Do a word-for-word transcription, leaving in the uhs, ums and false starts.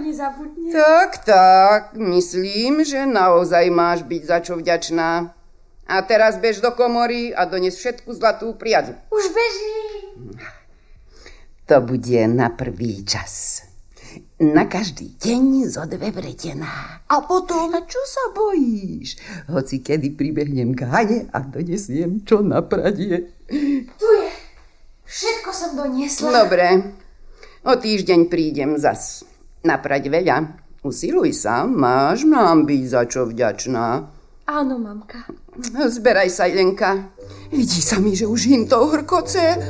nezabudne. Tak, tak, myslím, že naozaj máš byť za čo vďačná. A teraz bež do komory a dones všetku zlatú priadzu. Už bežím. To bude na prvý čas. Na každý deň zo dve vretená. A potom, čo sa bojíš? Hoci kedy pribehnem k Hane a donesiem, čo na pradie. Tu je. Všetko som doniesla. Dobre. O týždeň prídem zas. Naprať veľa. Usiluj sa, máš nám byť za čo vďačná. Áno, mamka. Zberaj sa, Jelenka. Vidí sa mi, že už im to hrkoce.